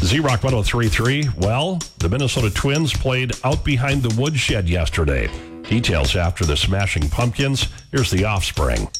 Z-Rock 103.3. Well, the Minnesota Twins played out behind the woodshed yesterday. Details after the Smashing Pumpkins. Here's The Offspring.